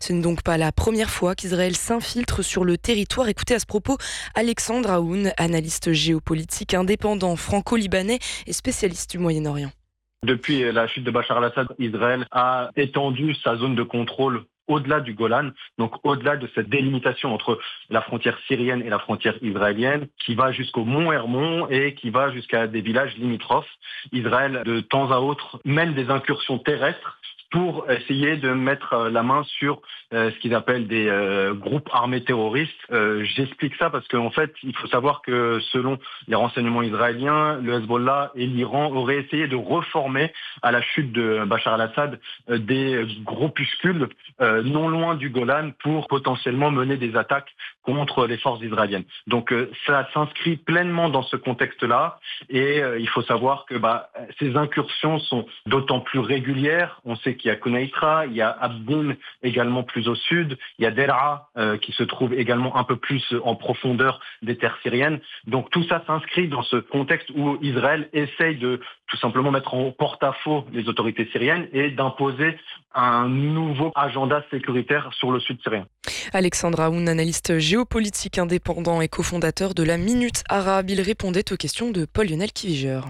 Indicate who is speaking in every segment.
Speaker 1: Ce n'est donc pas la première fois qu'Israël s'infiltre sur le territoire. Écoutez à ce propos Alexandre Aoun, analyste géopolitique indépendant franco-libanais et spécialiste du Moyen-Orient.
Speaker 2: Depuis la chute de Bachar al-Assad, Israël a étendu sa zone de contrôle au-delà du Golan, donc au-delà de cette délimitation entre la frontière syrienne et la frontière israélienne, qui va jusqu'au mont Hermon et qui va jusqu'à des villages limitrophes. Israël, de temps à autre, mène des incursions terrestres pour essayer de mettre la main sur ce qu'ils appellent des groupes armés terroristes. J'explique ça parce qu'en fait, il faut savoir que selon les renseignements israéliens, le Hezbollah et l'Iran auraient essayé de reformer à la chute de Bachar al-Assad des groupuscules non loin du Golan pour potentiellement mener des attaques contre les forces israéliennes. Donc ça s'inscrit pleinement dans ce contexte-là et il faut savoir que ces incursions sont d'autant plus régulières. On sait qu'il y a Konaïtra, il y a Abdin également plus au sud, il y a Deraa qui se trouve également un peu plus en profondeur des terres syriennes. Donc tout ça s'inscrit dans ce contexte où Israël essaye de tout simplement mettre en porte-à-faux les autorités syriennes et d'imposer un nouveau agenda sécuritaire sur le sud syrien.
Speaker 1: Alexandre Aoun, analyste géopolitique indépendant et cofondateur de la Minute Arabe, il répondait aux questions de Paul-Lionel Kivigeur.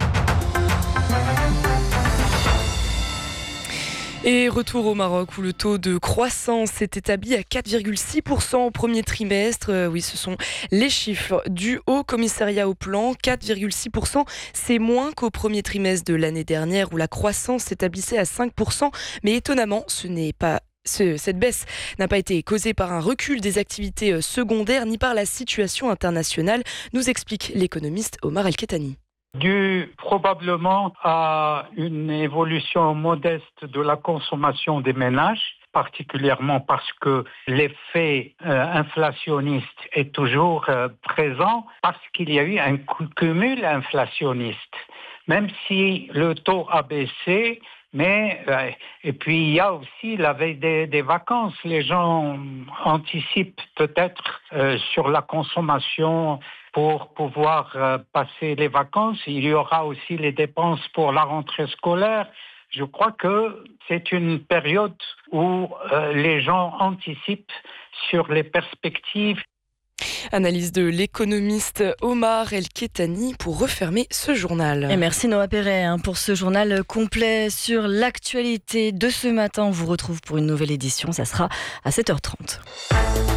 Speaker 1: Et retour au Maroc où le taux de croissance s'est établi à 4,6% au premier trimestre. Oui, ce sont les chiffres du Haut Commissariat au Plan. 4,6%, c'est moins qu'au premier trimestre de l'année dernière où la croissance s'établissait à 5%. Mais étonnamment, cette baisse n'a pas été causée par un recul des activités secondaires ni par la situation internationale, nous explique l'économiste Omar El-Kettani.
Speaker 3: Dû probablement à une évolution modeste de la consommation des ménages, particulièrement parce que l'effet inflationniste est toujours présent, parce qu'il y a eu un cumul inflationniste. Même si le taux a baissé, et puis il y a aussi la veille des vacances. Les gens anticipent peut-être sur la consommation pour pouvoir passer les vacances. Il y aura aussi les dépenses pour la rentrée scolaire. Je crois que c'est une période où les gens anticipent sur les perspectives.
Speaker 1: Analyse de l'économiste Omar El-Kettani pour refermer ce journal.
Speaker 4: Et merci Noah Perret pour ce journal complet sur l'actualité de ce matin. On vous retrouve pour une nouvelle édition, ça sera à 7h30.